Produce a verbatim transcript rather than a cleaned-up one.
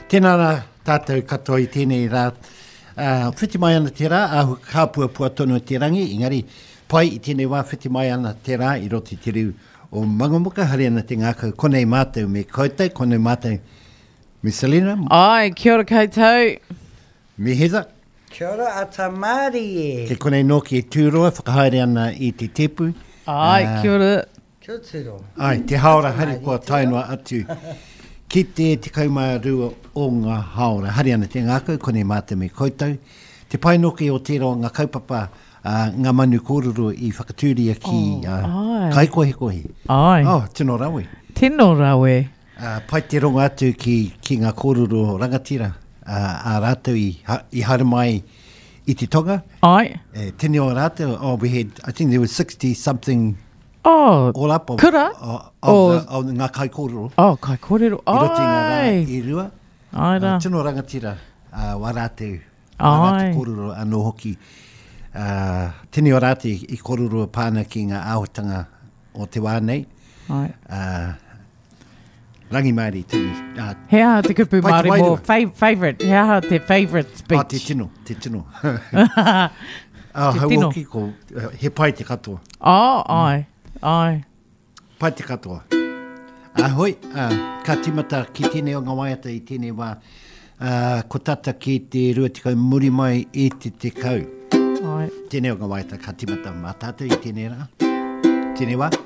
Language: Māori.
Tēnā rā tātou katoa I tēnei rā. Uh, whiti mai ana te rā, ahu kāpua pua tono te rangi, ingari pai I tēnei wā whiti mai ana te rā I roti te riu o Mangamuka, hari ana te ngākau konei mātou me koutou, konei mātou me Selena. Ai, kia ora koutou. Me Heather. Kia ora ata Māori e. Ke konei noki e tūroa, whakahaere ana I te tepu. Ai, uh, kia ora. Kia ora tūroa. Ai, te haora hari kua tainua atu. Ki te te kaumārua o ngā haora, hari ana te ngākau, konei mātou me koutou. Te painoki o tērā ngā kaupapa, uh, ngā manu kōrero I whakatūria ki oh, uh, kaikohe-kohe. Ai. Oh, tino rawe. Tino rawe. Uh, pai te rongo atu ki, ki ngā kōrero rangatira, uh, a rātou I, ha, I hara mai I te tonga. Ai. Uh, tini o rātou, oh, we had, I think there was sixty-something Oh, all up of, kura? of, of, Oh. the, of ngā kai kōrero. Oh, kai kōrero. I roti ngā rā Ai. I rua. Ai rā. Uh, tino rangatira, uh, wa rātou, Ai. wa rātou kōrero anō hoki. Uh, tini o rātou I kōrero pāna ki ngā āhotanga o te wānei. Ai. Uh, rangi Māori, tini. Uh, He aha te kupu Pai te Māori mō wairua. fav favourite. He aha te favourite speech. oh, te tino, te tino. uh, Te hau tino. hoki ko, uh, he pai te katoa. Oh, ai. Ai. Pai te katoa. Ahoi, uh, ka timata ki tēnei o ngā waiata I tēnei wā. Uh, ko tata ki te rua tikau muri mai I te te kau. Ai. Tēnei o ngā waiata ka timata mā tātou I tēnei rā. Tēnei wā.